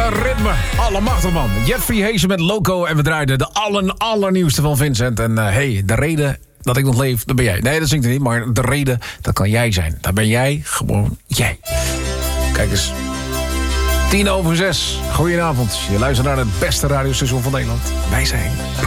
lekkere ritme. Allemachtig, man. Jeffrey Hazen met Loco. En we draaiden de allernieuwste van Vincent. En de reden dat ik nog leef, dat ben jij. Nee, dat zingt er niet, maar de reden, dat kan jij zijn. Dat ben jij, gewoon jij. Kijk eens. 5:10. Goedenavond. Je luistert naar het beste radiostation van Nederland. Wij zijn